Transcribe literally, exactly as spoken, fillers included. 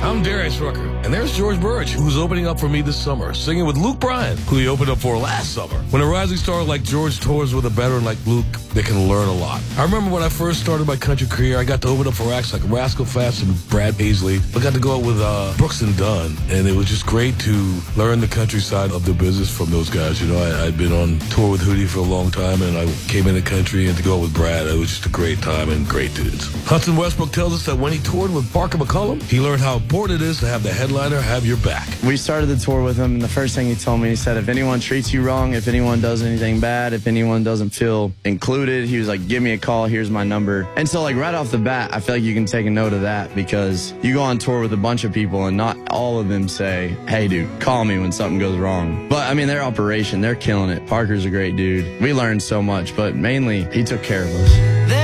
I'm Darius Rucker, and there's George Burch, who's opening up for me this summer, singing with Luke Bryan, who he opened up for last summer. When a rising star like George tours with a veteran like Luke, they can learn a lot. I remember when I first started my country career, I got to open up for acts like Rascal Flatts and Brad Paisley. I got to go out with uh, Brooks and Dunn, and it was just great to learn the countryside of the business from those guys. You know, I, I'd been on tour with Hootie for a long time, and I came in the country, and to go out with Brad, it was just a great time and great dudes. Hudson Westbrook tells us that when he toured with Parker McCollum, he learned how important it is to have the headliner have your back. We started the tour with him, and the first thing he told me, he said, if anyone treats you wrong, if anyone does anything bad, if anyone doesn't feel included, he was like, give me a call, here's my number. And so like right off the bat, I feel like you can take a note of that, because you go on tour with a bunch of people and not all of them say, hey dude, call me when something goes wrong. But I mean, their operation, they're killing it. Parker's a great dude. We learned so much, but mainly he took care of us.